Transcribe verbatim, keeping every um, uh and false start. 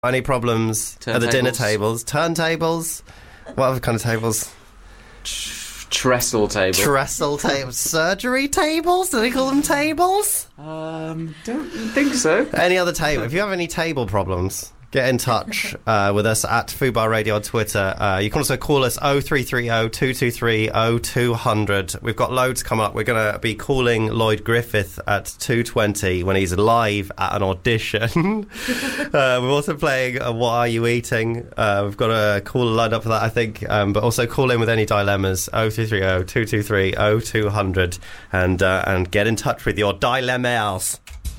Any problems at the dinner tables? Turntables? What other kind of tables? Trestle table. Trestle tables. Surgery tables? Do they call them tables? Um, don't think so. Any other table? If you have any table problems, get in touch uh, with us at Fubar Radio on Twitter. Uh, you can also call us oh three three oh, two two three, oh two hundred. We've got loads coming up. We're going to be calling Lloyd Griffith at two twenty when he's live at an audition. uh, we're also playing uh, What Are You Eating? Uh, we've got a call lined up for that, I think. Um, but also call in with any dilemmas, oh three three oh, two two three, oh two hundred, and, uh, and get in touch with your dilemmas.